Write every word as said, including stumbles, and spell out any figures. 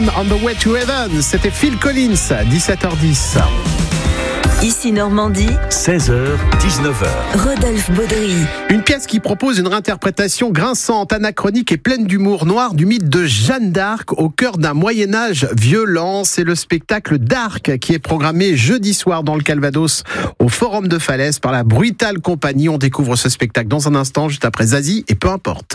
On the way to heaven, c'était Phil Collins, dix-sept heures dix. Ici Normandie, seize heures, dix-neuf heures. Rodolphe Baudry. Une pièce qui propose une réinterprétation grinçante, anachronique et pleine d'humour noir du mythe de Jeanne d'Arc au cœur d'un Moyen-Âge violent. C'est le spectacle d'Arc qui est programmé jeudi soir dans le Calvados au Forum de Falaise par la Brutale Compagnie. On découvre ce spectacle dans un instant, juste après Zazie et peu importe.